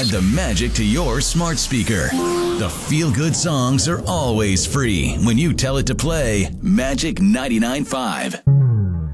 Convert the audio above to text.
the magic to your smart speaker. The feel-good songs are always free when you tell it to play Magic 99.5.